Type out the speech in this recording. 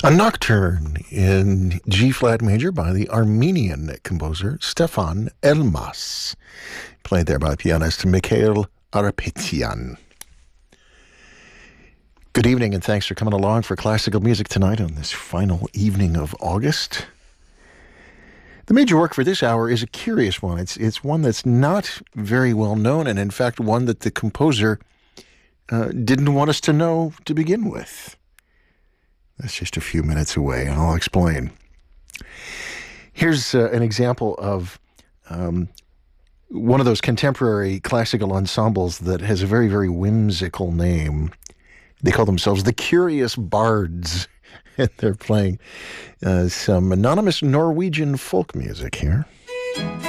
A nocturne in G-flat major by the Armenian composer Stefan Elmas, played there by pianist Mikhail Arapetian. Good evening, and thanks for coming along for classical music tonight on this final evening of August. The major work for this hour is a curious one. It's one that's not very well known, and in fact one that the composer didn't want us to know to begin with. That's just a few minutes away, and I'll explain. Here's an example of one of those contemporary classical ensembles that has a very, very whimsical name. They call themselves the Curious Bards, and they're playing some anonymous Norwegian folk music here.